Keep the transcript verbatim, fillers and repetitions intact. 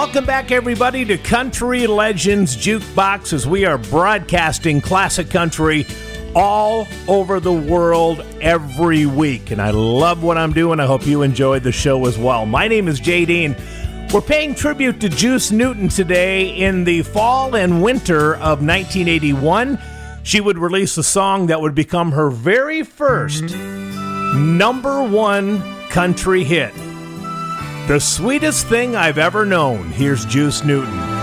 Welcome back, everybody, to Country Legends Jukebox, as we are broadcasting classic country all over the world every week. And I love what I'm doing. I hope you enjoyed the show as well. My name is Jay Dean. We're paying tribute to Juice Newton today. In the fall and winter of nineteen eighty-one, she would release a song that would become her very first number one country hit. The Sweetest Thing I've Ever Known. Here's Juice Newton.